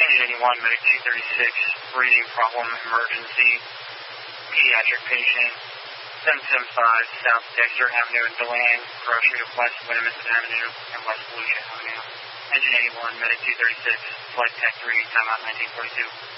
Engine 81, Medic 236, breathing problem, emergency, pediatric patient, 775 South Dexter Avenue in DeLand, Cross Street of West Winnemucca Avenue and West Volusia Avenue. Engine 81, Medic 236, Flight Tech 3, timeout 1942.